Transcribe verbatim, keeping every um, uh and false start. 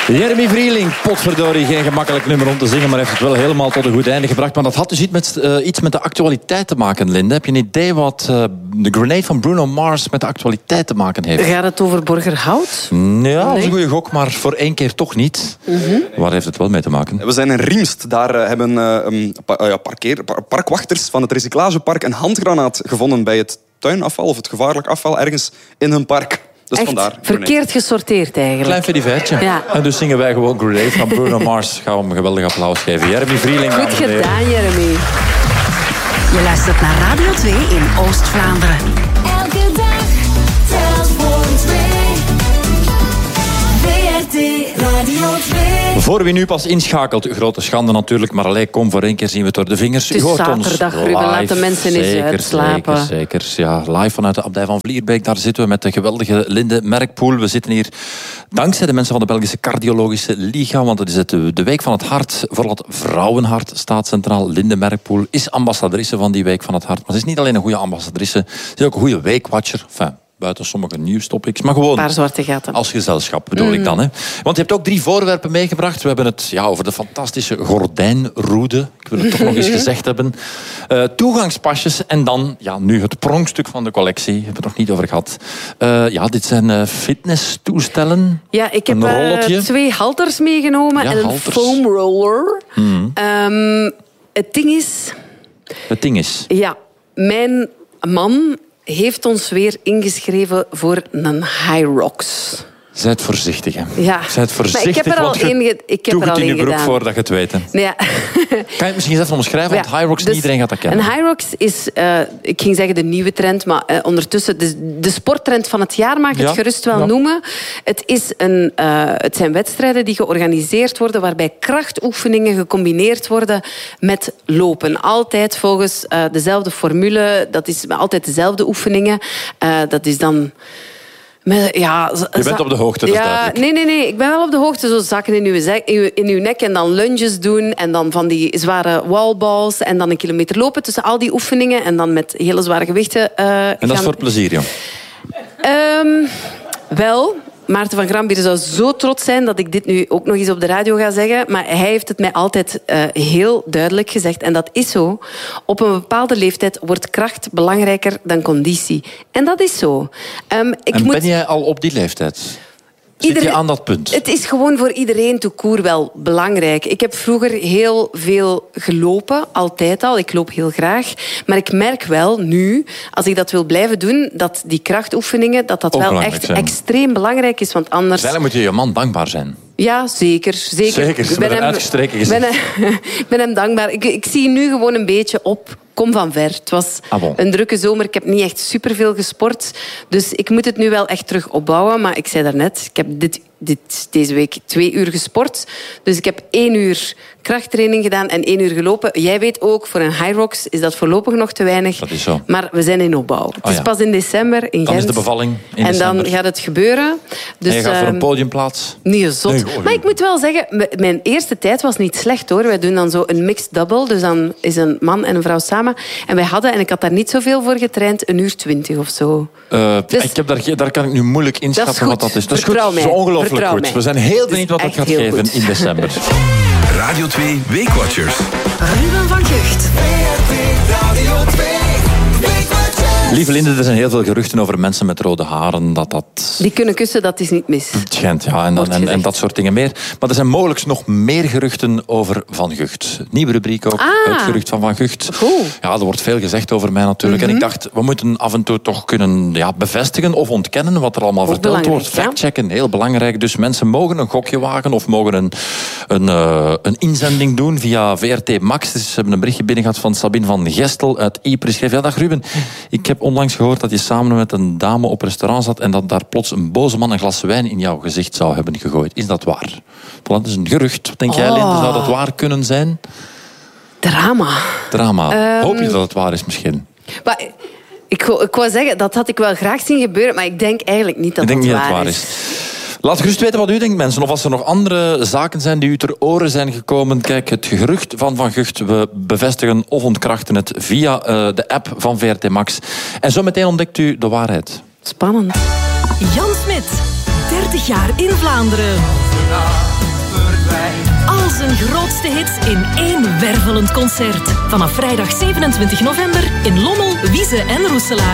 Jeremy Vrieling, potverdorie, geen gemakkelijk nummer om te zingen, maar heeft het wel helemaal tot een goed einde gebracht. Maar dat had dus iets met, uh, iets met de actualiteit te maken, Linde. Heb je een idee wat uh, de Grenade van Bruno Mars met de actualiteit te maken heeft? Gaat het over Borgerhout? Ja, dat is een goede gok, maar voor één keer toch niet. Mm-hmm. Waar heeft het wel mee te maken? We zijn in Riemst. Daar uh, hebben uh, um, pa- uh, ja, parkeer, par- parkwachters van het recyclagepark een handgranaat gevonden bij het tuinafval of het gevaarlijk afval ergens in hun park. Dus echt vandaar, verkeerd gesorteerd eigenlijk. Klein fedivertje. Ja. En dus zingen wij gewoon Grenade van Bruno Mars. Gaan we hem een geweldig applaus geven. Jeremy Vrieling. Goed gedaan, Jeremy. Je luistert naar Radio twee in Oost-Vlaanderen. Elke dag telt voor twee. V R T Radio twee. Voor wie nu pas inschakelt, grote schande natuurlijk, maar allee, kom, voor één keer zien we het door de vingers. Het is zaterdag, Ruben, laat de mensen eens zeker, uitslapen. Zeker, zeker. Ja, live vanuit de abdij van Vlierbeek, daar zitten we met de geweldige Linde Merkpoel. We zitten hier dankzij de mensen van de Belgische Cardiologische Liga, want het is het, de Week van het Hart, vooral het vrouwenhart staat centraal. Linde Merkpoel is ambassadrice van die Week van het Hart, maar ze is niet alleen een goede ambassadrice, ze is ook een goede weekwatcher. Enfin, buiten sommige nieuwstopics, maar gewoon een paar zwarte gaten. Als gezelschap bedoel mm. ik dan. Hè. Want je hebt ook drie voorwerpen meegebracht. We hebben het ja, over de fantastische gordijnroede. Ik wil het toch nog eens gezegd hebben. Uh, toegangspasjes en dan ja, nu het pronkstuk van de collectie. Daar hebben we het nog niet over gehad. Uh, ja, dit zijn uh, fitnesstoestellen. Ja, ik heb uh, twee halters meegenomen ja, en een halters. foam roller. Mm. Um, het ding is... Het ding is... Ja, mijn man heeft ons weer ingeschreven voor een Hyrox. Zijt voorzichtig, hè. Ja. Zijt voorzichtig, maar ik heb er al één ge- ik heb er al het in je broek gedaan. voor dat je het weet. Ja. Kan je het misschien eens even omschrijven? Want ja, Hyrox, dus iedereen gaat dat kennen. Een Hyrox is, uh, ik ging zeggen de nieuwe trend, maar uh, ondertussen de, de sporttrend van het jaar mag ik ja. het gerust wel ja. noemen. Het, is een, uh, het zijn wedstrijden die georganiseerd worden waarbij krachtoefeningen gecombineerd worden met lopen. Altijd volgens uh, dezelfde formule. Dat is altijd dezelfde oefeningen. Uh, dat is dan... Met, ja, je bent op de hoogte, dat is ja, duidelijk. Nee, nee, nee. Ik ben wel op de hoogte. Zo zakken in uw, zek, in uw nek en dan lunges doen. En dan van die zware wallballs. En dan een kilometer lopen tussen al die oefeningen. En dan met hele zware gewichten uh, En dat gaan... is voor plezier, joh? Um, wel... Maarten van Grambier zou zo trots zijn dat ik dit nu ook nog eens op de radio ga zeggen. Maar hij heeft het mij altijd uh, heel duidelijk gezegd. En dat is zo. Op een bepaalde leeftijd wordt kracht belangrijker dan conditie. En dat is zo. Um, ik en moet... ben jij al op die leeftijd? Zit Ieder... je aan dat punt? Het is gewoon voor iedereen tout court wel belangrijk. Ik heb vroeger heel veel gelopen, altijd al. Ik loop heel graag. Maar ik merk wel nu, als ik dat wil blijven doen, dat die krachtoefeningen, dat dat ook wel echt zijn. extreem belangrijk is. Want anders... Eigenlijk moet je je man dankbaar zijn. Ja, zeker. Zeker. Zeker, ik ben hem, uitgestreken gezien. ben hem, ben hem dankbaar. Ik, ik zie nu gewoon een beetje op. Kom van ver. Het was ah, bon. een drukke zomer. Ik heb niet echt superveel gesport. Dus ik moet het nu wel echt terug opbouwen. Maar ik zei daarnet, ik heb dit, dit, deze week twee uur gesport. Dus ik heb één uur krachttraining gedaan en één uur gelopen. Jij weet ook, voor een Hyrox is dat voorlopig nog te weinig. Dat is zo. Maar we zijn in opbouw. Het oh, is ja. pas in december in Gent. Dan is de bevalling in En december. dan gaat het gebeuren. Dus, en je gaat uh, voor een podiumplaats. Nee, zot. Nee, oh, maar ik moet wel zeggen, mijn eerste tijd was niet slecht, hoor. Wij doen dan zo een mixed double. Dus dan is een man en een vrouw samen. En wij hadden, en ik had daar niet zoveel voor getraind, een uur twintig of zo. Uh, dus, ik heb daar, daar kan ik nu moeilijk inschatten wat dat is. Dat is Vertrouw goed. mij. Zo ongelooflijk Vertrouw goed. mij. We zijn heel benieuwd wat dat gaat geven goed. in december. Radio twee Weekwatchers. Ruben van Gucht. Radio twee Lieve Linde, er zijn heel veel geruchten over mensen met rode haren. Dat dat... Die kunnen kussen, dat is niet mis. Het schijnt, ja. En, dan, en, en dat soort dingen meer. Maar er zijn mogelijk nog meer geruchten over Van Gucht. Nieuwe rubriek ook. Ah. Het gerucht van Van Gucht. Cool. Ja, er wordt veel gezegd over mij natuurlijk. Mm-hmm. En ik dacht, we moeten af en toe toch kunnen ja, bevestigen of ontkennen wat er allemaal ook verteld wordt. Factchecken, heel belangrijk. Dus mensen mogen een gokje wagen of mogen een, een, uh, een inzending doen via V R T Max. Dus we hebben een berichtje binnen gehad van Sabine van Gestel uit Ypres. Schreef, ja, dag Ruben. Ik heb onlangs gehoord dat je samen met een dame op restaurant zat en dat daar plots een boze man een glas wijn in jouw gezicht zou hebben gegooid. Is dat waar? Dat is een gerucht. Wat denk jij, Linde? Zou dat waar kunnen zijn? Drama. Drama. Um, Hoop je dat het waar is misschien? Maar, ik, ik wou zeggen, dat had ik wel graag zien gebeuren, maar ik denk eigenlijk niet dat ik denk het niet waar, dat het waar is. is. Laat gerust weten wat u denkt, mensen. Of als er nog andere zaken zijn die u ter oren zijn gekomen. Kijk, het gerucht van Van Gucht. We bevestigen of ontkrachten het via uh, de app van V R T Max. En zo meteen ontdekt u de waarheid. Spannend. Jan Smit, dertig jaar in Vlaanderen. Al zijn grootste hits in één wervelend concert. Vanaf vrijdag zevenentwintig november in Lommel, Wieze en Roeselaar.